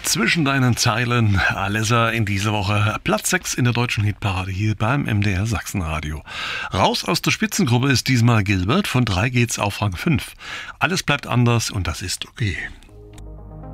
Zwischen deinen Zeilen, Alessa in dieser Woche Platz 6 in der deutschen Hitparade hier beim MDR Sachsenradio. Raus aus der Spitzengruppe ist diesmal Gilbert, von 3 geht's auf Rang 5. Alles bleibt anders und das ist okay.